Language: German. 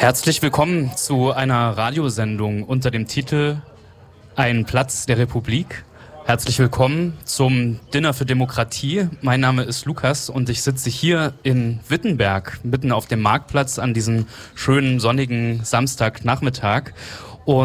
Herzlich willkommen zu einer Radiosendung unter dem Titel Ein Platz der Republik. Herzlich willkommen zum Dinner für Demokratie. Mein Name ist Lukas und ich sitze hier in Wittenberg, mitten auf dem Marktplatz an diesem schönen sonnigen Samstagnachmittag.